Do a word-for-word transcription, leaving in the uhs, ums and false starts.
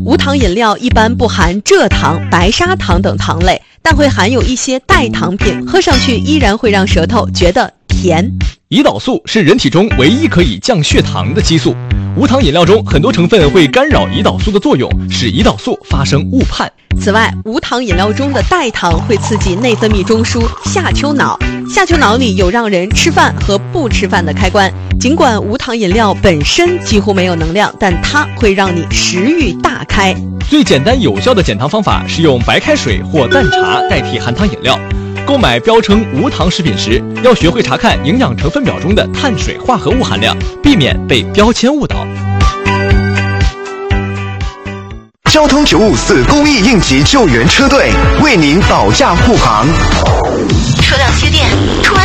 无糖饮料一般不含蔗糖、白砂糖等糖类，但会含有一些代糖品，喝上去依然会让舌头觉得甜。 胰岛素是人体中唯一可以降血糖的激素，无糖饮料中很多成分会干扰胰岛素的作用，使胰岛素发生误判。 此外，无糖饮料中的代糖会刺激内分泌中枢下丘脑，下丘脑里有让人吃饭和不吃饭的开关。尽管无糖饮料本身几乎没有能量，但它会让你食欲大开。 最简单有效的减糖方法是用白开水或淡茶代替含糖饮料。购买标称无糖食品时，要学会查看营养成分表中的碳水化合物含量，避免被标签误导。 交通九五四公益应急救援车队为您保驾护航。 车辆接电。